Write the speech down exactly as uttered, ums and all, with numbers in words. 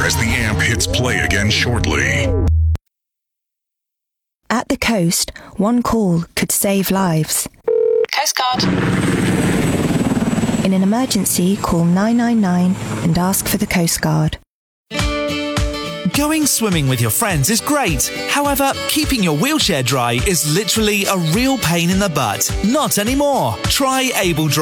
weather as the amp hits play again shortly. At the coast, one call could save lives. Coast Guard. In an emergency, call nine nine nine and ask for the Coast Guard. Going swimming with your friends is great. However, keeping your wheelchair dry is literally a real pain in the butt. Not anymore. Try Able Dry.